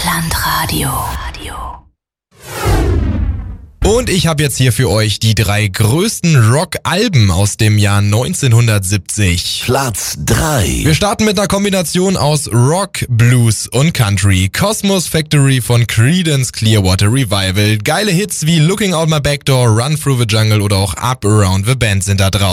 Deutschlandradio. Und ich habe jetzt hier für euch die 3 größten Rock-Alben aus dem Jahr 1970. Platz 3. Wir starten mit einer Kombination aus Rock, Blues und Country. Cosmos Factory von Creedence Clearwater Revival. Geile Hits wie Looking Out My Back Door, Run Through the Jungle oder auch Up Around the Bend sind da drauf.